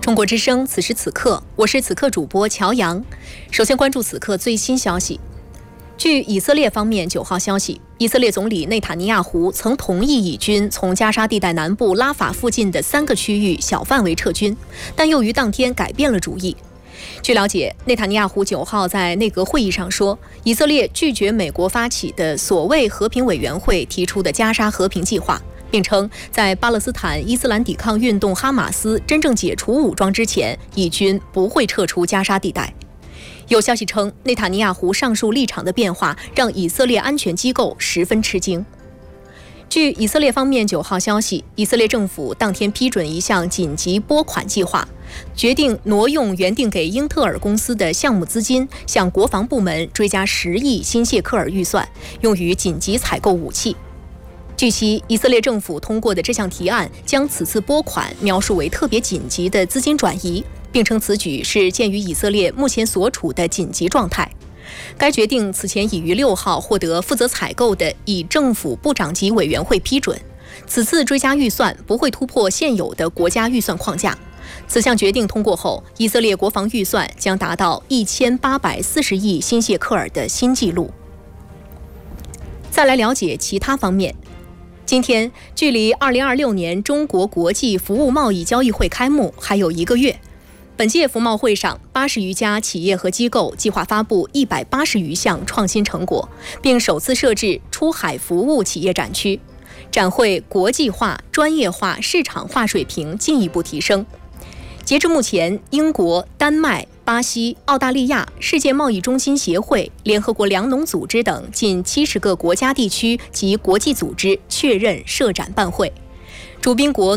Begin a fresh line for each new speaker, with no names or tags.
中国之声，此时此刻，我是此刻主播乔阳。首先关注此刻最新消息。据以色列方面9号消息，以色列总理内塔尼亚胡曾同意以军从加沙地带南部拉法附近的3个区域小范围撤军，但又于当天改变了主意。据了解，内塔尼亚胡9号在内阁会议上说，以色列拒绝美国发起的所谓和平委员会提出的加沙和平计划，并称在巴勒斯坦伊斯兰抵抗运动哈马斯真正解除武装之前，以军不会撤出加沙地带。有消息称，内塔尼亚胡上述立场的变化让以色列安全机构十分吃惊。据以色列方面9号消息，以色列政府当天批准一项紧急拨款计划，决定挪用原定给英特尔公司的项目资金，向国防部门追加10亿新谢克尔预算，用于紧急采购武器。据悉，以色列政府通过的这项提案将此次拨款描述为特别紧急的资金转移，并称此举是鉴于以色列目前所处的紧急状态。该决定此前已于6号获得负责采购的以政府部长级委员会批准。此次追加预算不会突破现有的国家预算框架。此项决定通过后，以色列国防预算将达到1840亿新谢克尔的新纪录。再来了解其他方面。今天距离2026年中国国际服务贸易交易会开幕还有1个月。本届服贸会上，80余家企业和机构计划发布180余项创新成果，并首次设置出海服务企业展区，展会国际化、专业化、市场化水平进一步提升。截至目前，英国、丹麦、巴西、澳大利亚、世界贸易中心协会、联合国粮农组织等近70个国家地区及国际组织确认设展办会。主宾国